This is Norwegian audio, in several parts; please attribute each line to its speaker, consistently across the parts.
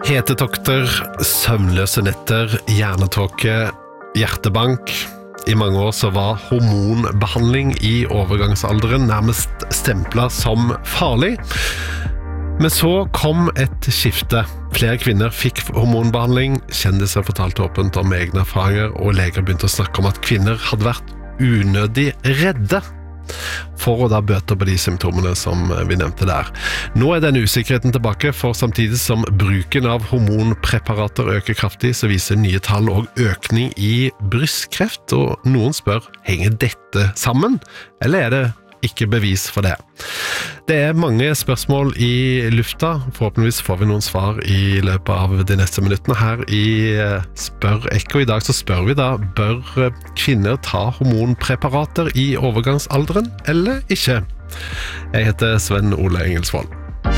Speaker 1: Hetetokter, søvnløse netter, hjernetåke, hjertebank. I mange år så var hormonbehandling i overgangsalderen nærmest stemplet som farlig. Men så kom et skifte. Flere kvinner fikk hormonbehandling, kjendiser fortalte åpent om egne erfaringer, og leger begynte å snakke om at kvinner hadde vært unødig redde for å da bøte på de symptomene som vi nevnte der. Nå denne usikkerheten tilbake, for samtidig som bruken av hormonpreparater øker kraftig, så viser nye tall og økning i brystkreft, og noen spør, henger dette sammen? Eller det ikke bevis for det? Det mange spørsmål i lufta. Forhåpentligvis får vi noen svar i løpet av de neste minuttene her i Spør Ekko. I dag så spør vi da, bør kvinner ta hormonpreparater i overgangsalderen eller ikke? Jeg heter Sven Ole Engelsvold.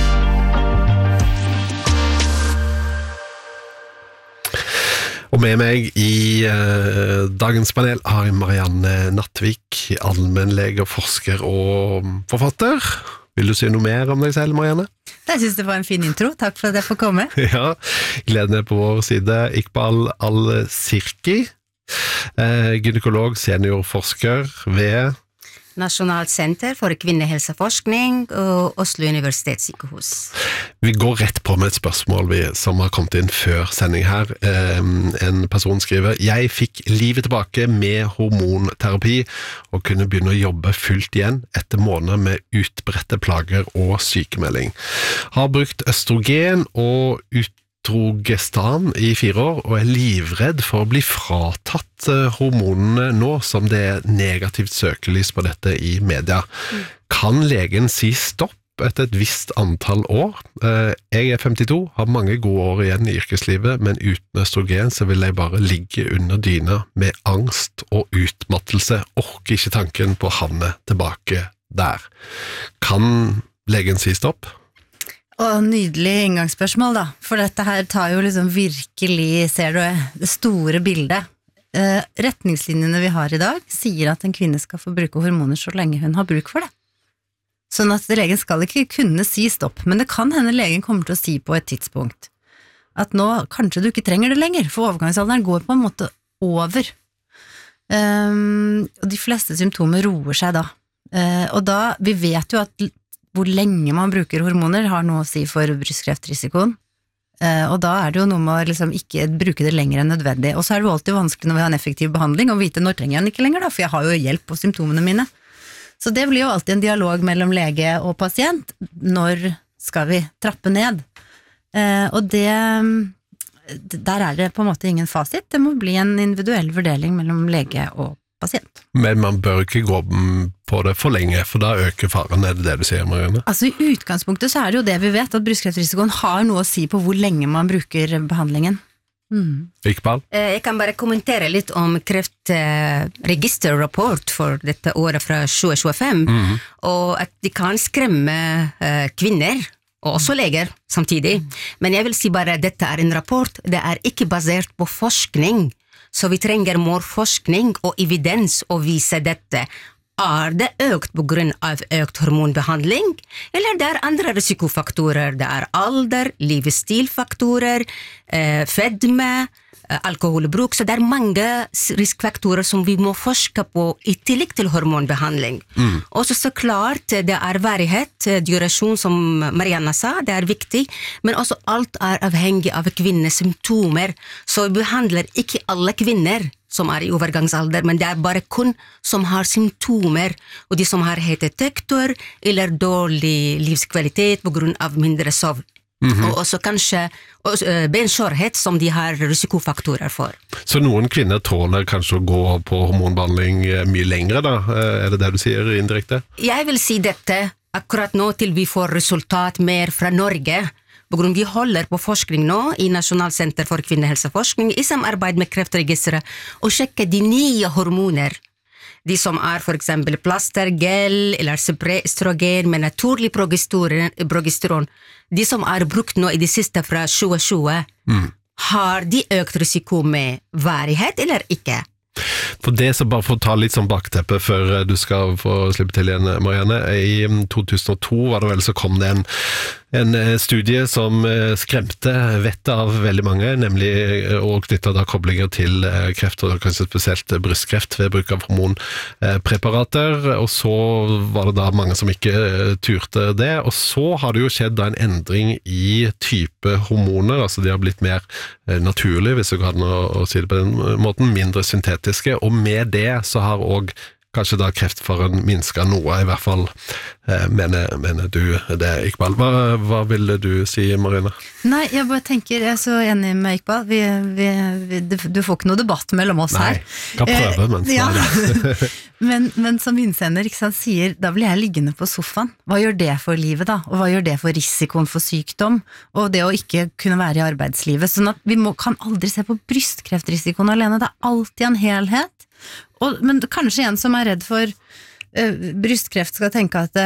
Speaker 1: Og med meg i dagens panel har jeg Marianne Nattvik, allmennlege, forsker og forfatter. Vil du si noe mer om deg selv, Marianne?
Speaker 2: Jeg synes det var en fin intro. Takk for at jeg får komme.
Speaker 1: Ja, gleden på vår side. Iqbal Al-Sirki, gynekolog, seniorforsker ved
Speaker 2: Nasjonalt senter for kvinnehelseforskning og Oslo universitetssykehus.
Speaker 1: Vi går rett på med et spørsmål som har kommet inn før sending her. En person skriver, jeg fikk livet tilbake med hormonterapi og kunne begynne å jobbe fullt igjen etter måneder med utbredte plager og sykemelding. Har brukt østrogen og Progestan i 4 år, og livredd for å bli fratatt hormonene nå, som det negativt søkelys på dette i media. Kan legen si stopp etter et visst antall år? Jeg 52, har mange gode år igjen i yrkeslivet, men uten østrogen så vil jeg bare ligge under dyna med angst og utmattelse. Orker ikke tanken på å havne tilbake der. Kan legen si stopp?
Speaker 2: Og nydelig inngangsspørsmål da, for dette her tar jo liksom virkelig, ser du, det store bildet. Retningslinjene vi har i dag sier at en kvinne skal få bruke hormoner så lenge hun har bruk for det. Sånn at legen skal ikke kunne si stopp, men det kan hende legen kommer til å si på et tidspunkt at nå kanskje du ikke trenger det lenger, for overgangsalderen går på en måte over. Og de fleste symptomer roer seg da. Og da, vi vet jo at hvor lenge man bruker hormoner har noe å si for brystkreftrisikoen, og da det jo noe med å liksom ikke bruke det lenger enn nødvendig, og så det jo alltid vanskelig når vi har en effektiv behandling å vite når trenger jeg den ikke lenger da, for jeg har jo hjelp på symptomene mine. Så det blir jo alltid en dialog mellom lege og pasient, når skal vi trappe ned? Og der det på en måte ingen fasit, det må bli en individuell vurdering mellom lege og pasient.
Speaker 1: Men man bør ikke gå på det for lenge, for da øker faren, det du sier, Marianne?
Speaker 2: Altså i utgangspunktet så det jo det vi vet, at brystkreftrisikoen har noe å si på hvor lenge man bruker behandlingen.
Speaker 1: Iqbal?
Speaker 3: Jeg kan bare kommentere litt om kreftregisterrapport for dette året fra 2025, og at de kan skremme kvinner, og også leger samtidig. Men jeg vil si bare at dette en rapport, det ikke basert på forskning, så vi trenger mer forskning og evidens å vise dette. Det økt på grunn av økt hormonbehandling, eller det andre risikofaktorer? Det alder, livsstilfaktorer, fedme, alkoholbruk, så det mange riskfaktorer som vi må forske på i tillegg til hormonbehandling. Og så klart, det varighet, durasjon som Marianne sa, det viktig, men også alt avhengig av kvinnes symptomer, så vi behandler ikke alle kvinner som i overgangsalder, men det bare kun som har symptomer, og de som har hetetokter eller dårlig livskvalitet på grunn av mindre sovn. Og også kanskje benskjørhet som de har risikofaktorer for.
Speaker 1: Så noen kvinner tåler kanskje å gå på hormonbehandling mye lengre da? Det det du sier indirekte?
Speaker 3: Jeg vil si dette akkurat nå til vi får resultat mer fra Norge, på grunn vi holder på forskning nå i Nasjonalt senter for kvinnehelseforskning i samarbeid med Kreftregisteret og sjekke de nye hormoner. De som for eksempel plaster, gel eller spray-estrogen med naturlig progesteron, de som brukt nå i det siste fra 2020, har de økt risiko med varighet eller ikke?
Speaker 1: For det så bare for å ta litt sånn bakteppe før du skal få slippe til igjen, Marianne. I 2002 var det vel så kom det en studie som skremte vettet av veldig mange, nemlig å knytte da koblinger til kreft, og kanskje spesielt brystkreft ved bruk av hormonpreparater, og så var det da mange som ikke turte det, og så har det jo skjedd da en endring i type hormoner, altså de har blitt mer naturlige, hvis du kan å si det på den måten, mindre syntetiske, og med det så har også kanskje da kreftfaren minsker noe, i hvert fall mener du det, Iqbal. Hva ville du si, Marianne?
Speaker 2: Nei, jeg bare tenker, jeg er så enig med Iqbal, du får ikke noe debatt mellom oss her.
Speaker 1: Nei, kan prøve, men
Speaker 2: ja. men som innsender, ikke sant, sier, da blir jeg liggende på sofaen. Hva gjør det for livet da? Og hva gjør det for risikoen for sykdom? Og det å ikke kunne være i arbeidslivet? Sånn at vi kan aldri se på brystkreftrisikoen alene, det er alltid en helhet. Men kanskje en som er redd for brystkreft skal tenke at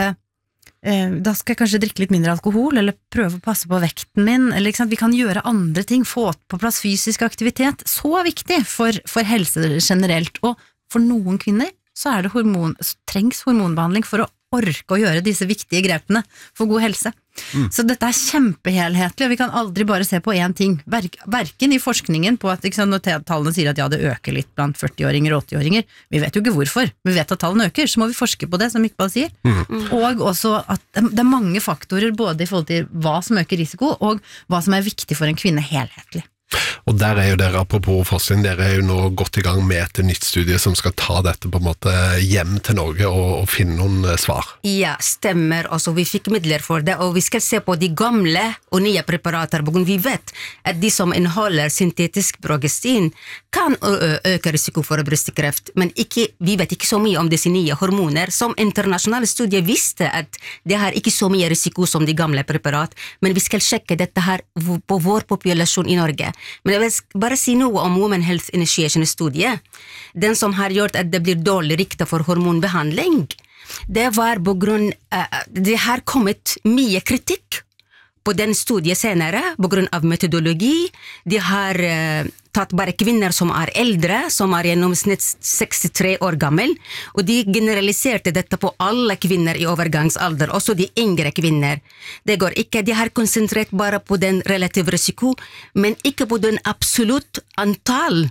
Speaker 2: da skal jeg kanskje drikke litt mindre alkohol, eller prøve å passe på vekten min, eller ikke sant? Vi kan gjøre andre ting, få på plass fysisk aktivitet, så viktig for helse generelt, og for noen kvinner så er det trengs hormonbehandling for å orke å gjøre disse viktige grepene for god helse. Så dette er kjempehelhetlig, og vi kan aldri bare se på én ting, hverken i forskningen på at når tallene sier at ja, det øker litt blant 40-åringer og 80-åringer, vi vet jo ikke hvorfor, vi vet at tallene øker, så må vi forske på det, som Iqbal sier, og også at det er mange faktorer, både i forhold til hva som øker risiko, og hva som er viktig for en kvinne helhetlig.
Speaker 1: Og der er jo dere, apropos forskning, dere er jo nå gått i gang med et nytt studie som skal ta dette på en måte hjem til Norge og finne noen svar.
Speaker 3: Ja, stemmer. Altså, vi fikk midler for det, og vi skal se på de gamle og nye preparater, og vi vet at de som inneholder syntetisk progestin kan øke risiko for brystkreft, men vi vet ikke så mye om disse nye hormoner. Som internasjonale studier visste at det har ikke så mye risiko som de gamle preparat, men vi skal sjekke dette her på vår populasjon i Norge. Men jeg vil bare si noe om Women Health Initiation-studiet. Den som har gjort at det blir dårlig rykte for hormonbehandling, det var på grunn det har kommet mye kritikk på den studien senere, på grunn av metodologi. De har tatt bare kvinner som er eldre, som er gjennomsnitt 63 år gammel, og de generaliserte dette på alle kvinner i overgangsalder, også de yngre kvinner. Det går ikke, de har konsentrert bare på den relative risiko, men ikke på den absolutt antall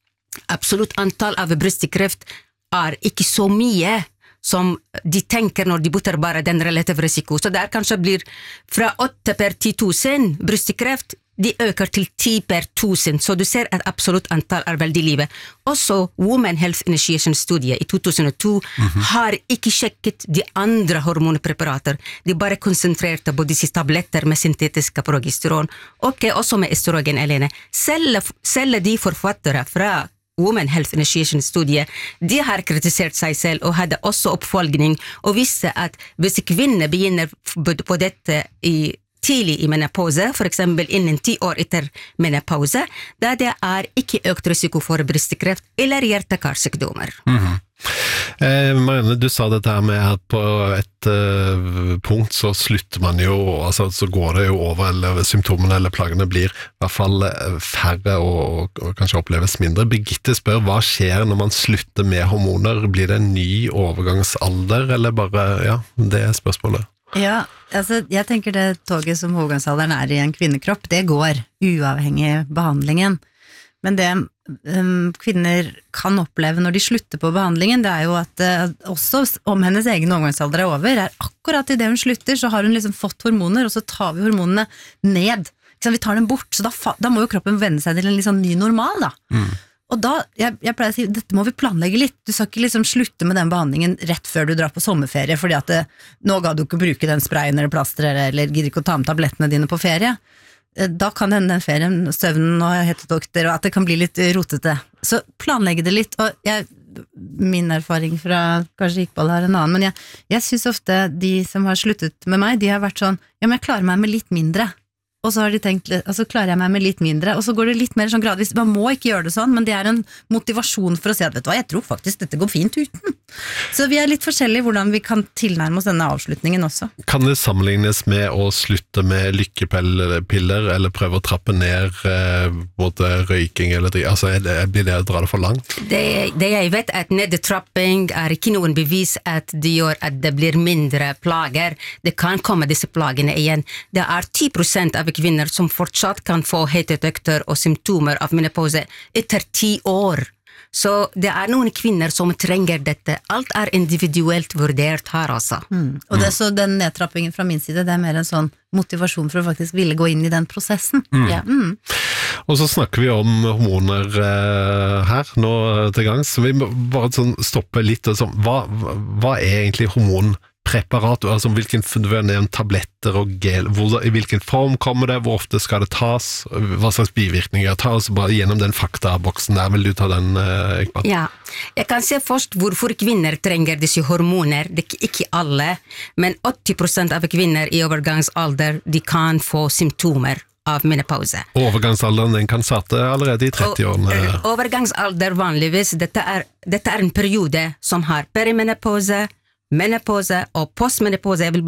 Speaker 3: av brystkreft er ikke så mye som de tenker når de putter bare den relative risiko. Så der kanskje blir fra 8 per 10 000 brystkreft, de øker til 10 per 1000, så du ser at absolutt antall er veldig livet. Også Women Health Initiation-studiet i 2002 har ikke sjekket de andre hormonpreparater, de bare konsentrerte på disse tabletter med syntetisk progesteron, og også med estrogen alene. Selv de forfattere fra Women Health Initiation-studiet, de har kritisert seg selv og hadde også oppfølging, og visste at hvis kvinner begynner på dette tidlig i menopause, for eksempel innen 10 år etter menopause, da det er ikke økt risiko for brystkreft eller hjerte-karsykdommer.
Speaker 1: Marianne, du sa dette her med at på et punkt så slutter man jo, altså så går det jo over, eller symptomene eller plagene blir i hvert fall færre og kanskje oppleves mindre. Birgitte spør, hva skjer når man slutter med hormoner? Blir det en ny overgangsalder, eller bare, ja, det er spørsmålet.
Speaker 2: Ja, altså jeg tenker det toget som overgangsalderen er i en kvinnekropp, det går uavhengig behandlingen. Men det kvinner kan oppleve når de slutter på behandlingen, det er jo at også om hennes egen overgangsalder er over, er akkurat i det hun slutter, så har hun liksom fått hormoner, og så tar vi hormonene ned. Vi tar dem bort, så da må jo kroppen vende seg til en litt sånn ny normal da. Og da, jeg pleier å si, dette må vi planlegge litt. Du skal ikke liksom slutte med den behandlingen rett før du drar på sommerferie, fordi at nå ga du ikke bruke den sprayen eller plasteret, eller gidder ikke å ta med tablettene dine på ferie. Da kan den ferien, søvnen og hetedokter, og at det kan bli litt rotete. Så planlegge det litt, og min erfaring fra, kanskje Iqbal har en annen, men jeg synes ofte de som har sluttet med meg, de har vært sånn, ja, men jeg klarer meg med litt mindre. og så har de tenkt, altså klarer jeg meg med litt mindre, og så går det litt mer sånn gradvis, man må ikke gjøre det sånn, men det en motivasjon for å si at, vet du hva, jeg tror faktisk dette går fint uten. Så vi litt forskjellige hvordan vi kan tilnærme oss denne avslutningen også.
Speaker 1: Kan det sammenlignes med å slutte med lykkepiller, eller prøve å trappe ned mot røyking, eller altså blir det å dra det for langt?
Speaker 3: Det jeg vet at nedtrapping ikke noen bevis at det gjør at det blir mindre plager. Det kan komme disse plagene igjen. Det 10% av kvinner som fortsatt kan få hetetøkter og symptomer av menopause etter 10 år. Så det noen kvinner som trenger dette. Alt individuelt vurdert her, altså.
Speaker 2: Og så den nedtrappingen fra min side, det mer en sånn motivasjon for å faktisk ville gå inn i den prosessen. Ja.
Speaker 1: Og så snakker vi om hormoner her nå til gangs, så vi må bare sånn stoppe litt. Og sånn, hva egentlig hormonpreparat? Altså hvilken tabletter og gel, i hvilken form kommer det, hvor ofte skal det tas, hva slags bivirkninger? Ta oss bare gjennom den faktaboksen der, vil du ta den, Ekman?
Speaker 3: Ja, jeg kan se først hvorfor kvinner trenger disse hormoner. Det ikke alle, men 80% av kvinner i overgangsalder, de kan få symptomer av menopause.
Speaker 1: Overgangsalderen, den kan starte allerede i 30-årene.
Speaker 3: Overgangsalder vanligvis, dette en periode som har perimenopause, menopause og postmenopause. Jeg vil